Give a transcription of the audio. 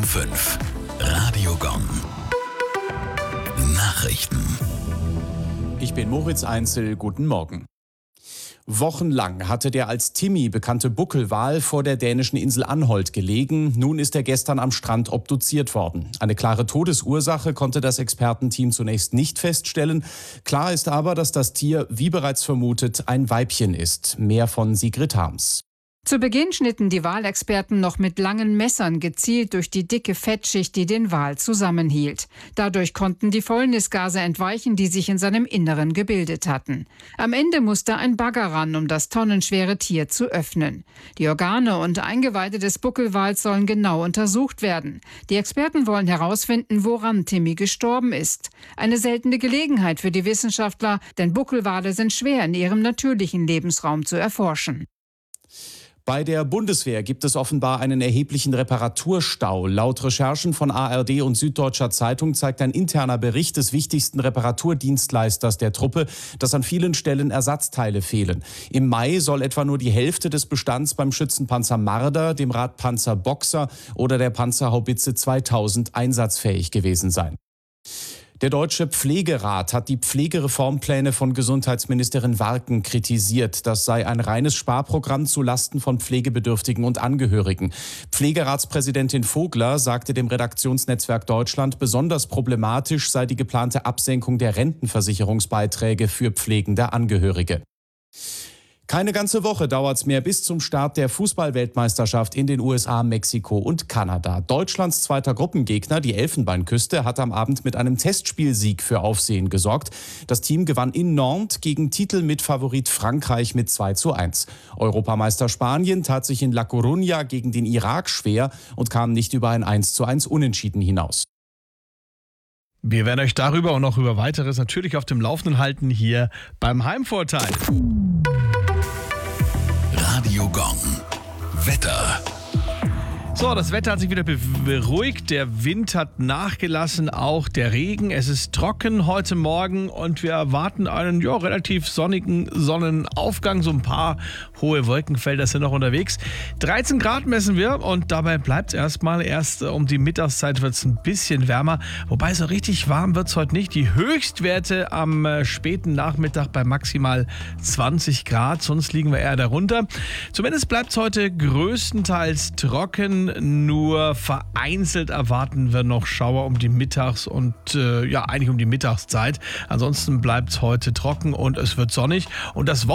5. Radio Gong. Nachrichten. Ich bin Moritz Einzel, guten Morgen. Wochenlang hatte der als Timmy bekannte Buckelwal vor der dänischen Insel Anholt gelegen. Nun ist er gestern am Strand obduziert worden. Eine klare Todesursache konnte das Expertenteam zunächst nicht feststellen. Klar ist aber, dass das Tier, wie bereits vermutet, ein Weibchen ist. Mehr von Sigrid Harms. Zu Beginn schnitten die Walexperten noch mit langen Messern gezielt durch die dicke Fettschicht, die den Wal zusammenhielt. Dadurch konnten die Fäulnisgase entweichen, die sich in seinem Inneren gebildet hatten. Am Ende musste ein Bagger ran, um das tonnenschwere Tier zu öffnen. Die Organe und Eingeweide des Buckelwals sollen genau untersucht werden. Die Experten wollen herausfinden, woran Timmy gestorben ist. Eine seltene Gelegenheit für die Wissenschaftler, denn Buckelwale sind schwer in ihrem natürlichen Lebensraum zu erforschen. Bei der Bundeswehr gibt es offenbar einen erheblichen Reparaturstau. Laut Recherchen von ARD und Süddeutscher Zeitung zeigt ein interner Bericht des wichtigsten Reparaturdienstleisters der Truppe, dass an vielen Stellen Ersatzteile fehlen. Im Mai soll etwa nur die Hälfte des Bestands beim Schützenpanzer Marder, dem Radpanzer Boxer oder der Panzerhaubitze 2000 einsatzfähig gewesen sein. Der Deutsche Pflegerat hat die Pflegereformpläne von Gesundheitsministerin Warken kritisiert. Das sei ein reines Sparprogramm zu Lasten von Pflegebedürftigen und Angehörigen. Pflegeratspräsidentin Vogler sagte dem Redaktionsnetzwerk Deutschland, besonders problematisch sei die geplante Absenkung der Rentenversicherungsbeiträge für pflegende Angehörige. Keine ganze Woche dauert es mehr bis zum Start der Fußball-Weltmeisterschaft in den USA, Mexiko und Kanada. Deutschlands zweiter Gruppengegner, die Elfenbeinküste, hat am Abend mit einem Testspielsieg für Aufsehen gesorgt. Das Team gewann in Nantes gegen Titelmitfavorit Frankreich mit 2:1. Europameister Spanien tat sich in La Coruña gegen den Irak schwer und kam nicht über ein 1:1 Unentschieden hinaus. Wir werden euch darüber und noch über weiteres natürlich auf dem Laufenden halten hier beim Heimvorteil. Radio Gong. Wetter. So, das Wetter hat sich wieder beruhigt, der Wind hat nachgelassen, auch der Regen. Es ist trocken heute Morgen und wir erwarten einen relativ sonnigen Sonnenaufgang. So ein paar hohe Wolkenfelder sind noch unterwegs. 13 Grad messen wir und dabei bleibt es erstmal. Erst um die Mittagszeit wird es ein bisschen wärmer. Wobei so richtig warm wird es heute nicht. Die Höchstwerte am späten Nachmittag bei maximal 20 Grad, sonst liegen wir eher darunter. Zumindest bleibt es heute größtenteils trocken. Nur vereinzelt erwarten wir noch Schauer um die Mittags- und eigentlich um die Mittagszeit. Ansonsten bleibt es heute trocken und es wird sonnig. Und das